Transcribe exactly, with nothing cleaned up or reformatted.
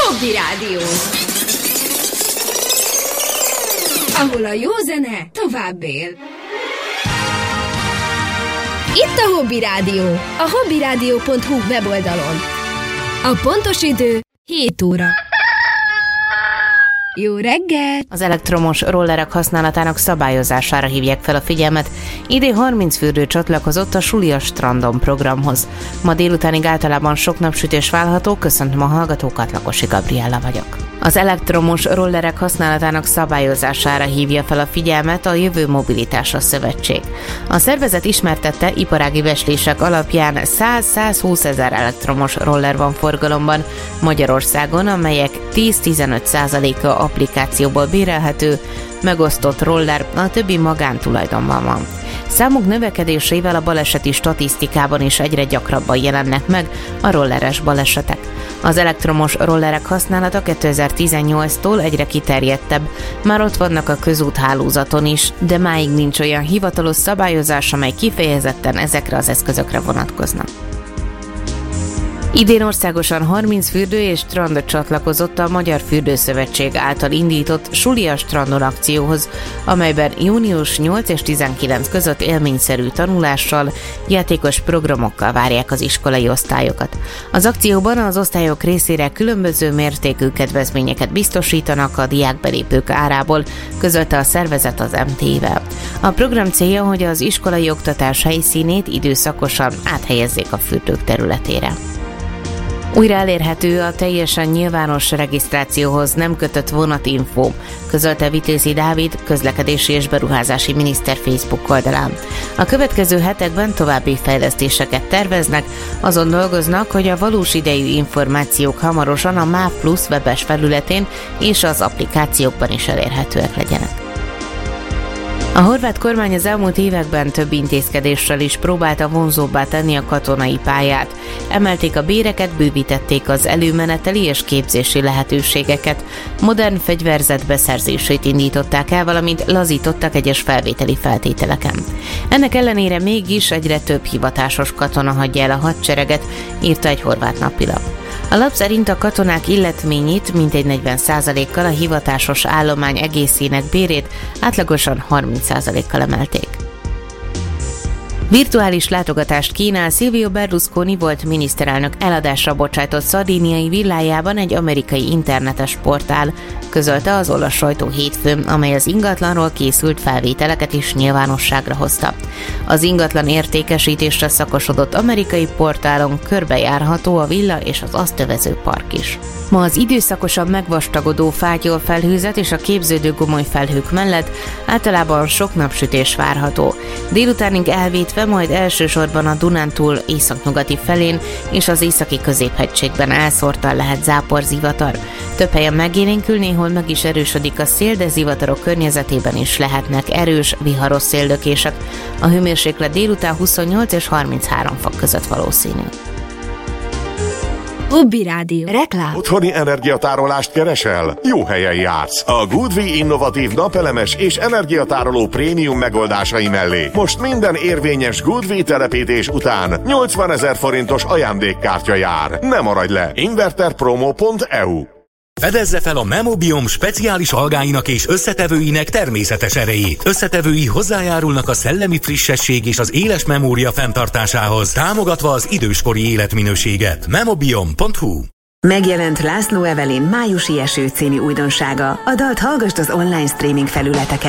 Hobby Rádió, ahol a jó zene tovább él. Itt a Hobby Rádió, a hobbyradio pont hu weboldalon. A pontos idő hét óra. Jó reggel! Az elektromos rollerek használatának szabályozására hívják fel a figyelmet. Idén harminc fürdő csatlakozott a Suli a strandon programhoz. Ma délutánig általában sok napsütés várható. Köszöntöm a hallgatókat, Lakosi Gabriella vagyok. Az elektromos rollerek használatának szabályozására hívja fel a figyelmet a Jövő Mobilitása Szövetség. A szervezet ismertette, iparági becslések alapján száz-százhúsz ezer elektromos roller van forgalomban Magyarországon, amelyek tíz-tizenöt százaléka applikációból bérelhető, megosztott roller, a többi magántulajdonban van. Számuk növekedésével a baleseti statisztikában is egyre gyakrabban jelennek meg a rolleres balesetek. Az elektromos rollerek használata kétezer-tizennyolctól egyre kiterjedtebb, már ott vannak a közúthálózaton is, de máig nincs olyan hivatalos szabályozás, amely kifejezetten ezekre az eszközökre vonatkozna. Idén országosan harminc fürdő és strand csatlakozott a Magyar Fürdőszövetség által indított Suli a strandon akcióhoz, amelyben június nyolc és tizenkilenc között élményszerű tanulással, játékos programokkal várják az iskolai osztályokat. Az akcióban az osztályok részére különböző mértékű kedvezményeket biztosítanak a diákbelépők árából, közölte a szervezet az em té i-vel. A program célja, hogy az iskolai oktatás helyszínét időszakosan áthelyezzék a fürdők területére. Újra elérhető a teljesen nyilvános regisztrációhoz nem kötött vonatinfó, közölte Vitézi Dávid, közlekedési és beruházási miniszter Facebook oldalán. A következő hetekben további fejlesztéseket terveznek, azon dolgoznak, hogy a valós idejű információk hamarosan a MÁV Plusz webes felületén és az applikációkban is elérhetőek legyenek. A horvát kormány az elmúlt években több intézkedéssel is próbálta vonzóbbá tenni a katonai pályát. Emelték a béreket, bővítették az előmeneteli és képzési lehetőségeket, modern fegyverzet beszerzését indították el, valamint lazítottak egyes felvételi feltételeken. Ennek ellenére mégis egyre több hivatásos katona hagyja el a hadsereget, írta egy horvát napilap. A lap szerint a katonák illetményét mintegy negyven százalékkal, a hivatásos állomány egészének bérét átlagosan harminc százalékkal emelték. Virtuális látogatást kínál Silvio Berlusconi volt miniszterelnök eladásra bocsájtott szardíniai villájában egy amerikai internetes portál, közölte az olasz sajtó hétfőn, amely az ingatlanról készült felvételeket is nyilvánosságra hozta. Az ingatlan értékesítésre szakosodott amerikai portálon körbejárható a villa és az azt övező park is. Ma az időszakosan megvastagodó fátyolfelhőzet és a képződő gomoly felhők mellett általában sok napsütés várható. Délutánig elvétve, majd elsősorban a Dunántúl északnyugati felén és az északi középhegységben elszórtan lehet záporzivatar. Több helyen megélénkül, néhol meg is erősödik a szél, de zivatarok környezetében is lehetnek erős, viharos széldökések. A hőmérséklet délután huszonnyolc és harminchárom fok között valószínű. Hobby Rádió. Reklám. Otthoni energiatárolást keresel? Jó helyen jársz. A Goodwi innovatív napelemes és energiatároló prémium megoldásai mellé most minden érvényes Goodwi telepítés után nyolcvanezer forintos ajándékkártya jár. Ne maradj le! inverterpromo pont e u. Fedezze fel a Memobiom speciális algáinak és összetevőinek természetes erejét. Összetevői hozzájárulnak a szellemi frissesség és az éles memória fenntartásához, támogatva az időskori életminőséget. memobiom pont hu. Megjelent László Evelyn májusi eső című újdonsága. A dalt hallgasd az online streaming felületeken.